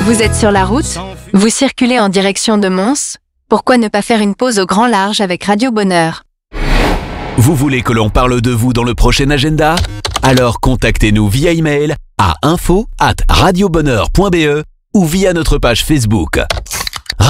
Vous êtes sur la route? Vous circulez en direction de Mons? Pourquoi ne pas faire une pause au grand large avec Radio Bonheur? Vous voulez que l'on parle de vous dans le prochain agenda? Alors contactez-nous via email à info@radiobonheur.be ou via notre page Facebook.